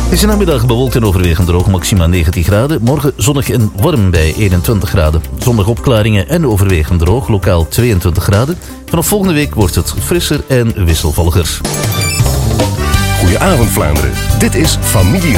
Het is namiddag bewolkt en overwegend droog, maxima 19 graden. Morgen zonnig en warm bij 21 graden. Zondag opklaringen en overwegend droog, lokaal 22 graden. Vanaf volgende week wordt het frisser en wisselvalliger. Goedenavond Vlaanderen, dit is Familie